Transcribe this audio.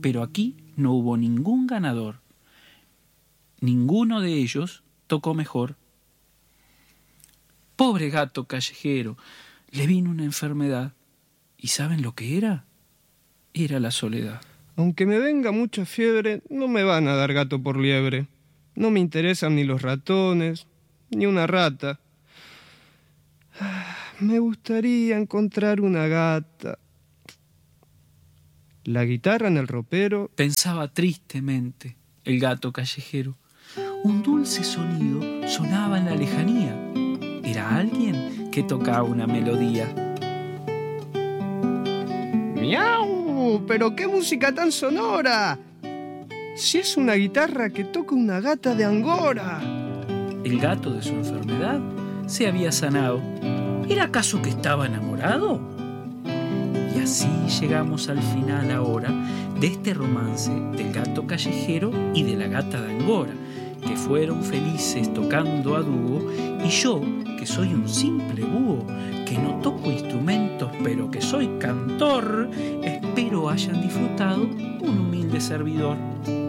pero aquí no hubo ningún ganador. Ninguno de ellos tocó mejor. Pobre gato callejero, le vino una enfermedad. ¿Y saben lo que era? Era la soledad. Aunque me venga mucha fiebre, no me van a dar gato por liebre. No me interesan ni los ratones, ni una rata. Me gustaría encontrar una gata. La guitarra en el ropero. Pensaba tristemente el gato callejero. Un dulce sonido sonaba en la lejanía. Era alguien que tocaba una melodía. ¡Miau! ¡Pero qué música tan sonora! Si es una guitarra que toca una gata de Angora. El gato de su enfermedad se había sanado. ¿Era acaso que estaba enamorado? Y así llegamos al final ahora de este romance del gato callejero y de la gata de Angora, que fueron felices tocando a dúo, y yo, que soy un simple búho, que no toco instrumentos pero que soy cantor, espero hayan disfrutado un humilde servidor.